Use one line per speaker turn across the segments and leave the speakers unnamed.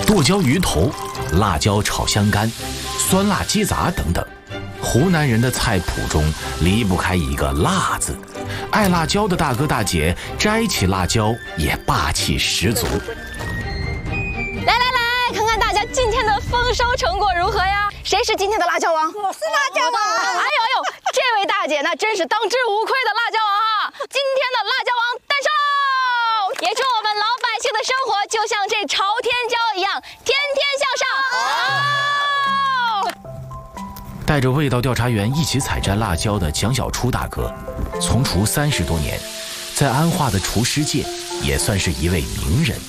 剁椒鱼头、辣椒炒香干、酸辣鸡杂等等。湖南人的菜谱中离不开一个辣字，爱辣椒的大哥大姐摘起辣椒也霸气十足。
来，看看大家今天的丰收成果如何呀？谁是今天的辣椒王？
我是辣椒王。
哎呦，这位大姐那真是当之无愧的辣椒王啊！今天的辣椒王诞生喽！也祝我们老百姓的生活就像这朝天椒一样，天天向上。
带着味道调查员一起采摘辣椒的蒋小初大哥，从厨30多年，在安化的厨师界也算是一位名人。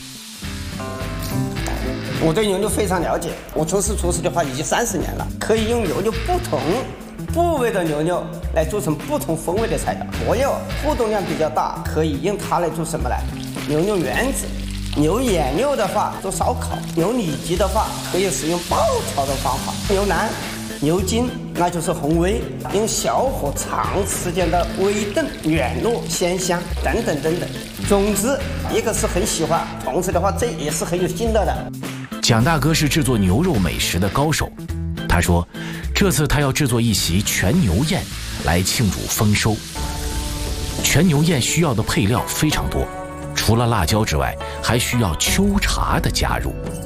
我对牛肉非常了解，我从事厨师的话已经30年了，可以用牛肉不同部位的牛肉来做成不同风味的菜肴。我有互动量比较大，可以用它来做什么来？牛肉圆子。牛眼肉的话做烧烤，牛里脊的话可以使用爆炒的方法，牛腩、牛筋那就是红煨，用小火长时间的微炖软糯鲜香等等等等。总之，一个是很喜欢，同时的话这也是很有心得的。
蒋大哥是制作牛肉美食的高手，他说，这次他要制作一席全牛宴来庆祝丰收。全牛宴需要的配料非常多，除了辣椒之外，还需要秋茶的加入。